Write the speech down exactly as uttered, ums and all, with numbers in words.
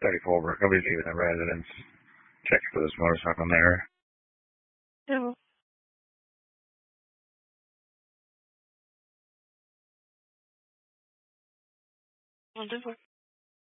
thirty-four Brook. I'll be leaving the residence. Check for this motorcycle there. Yeah. I'll do it.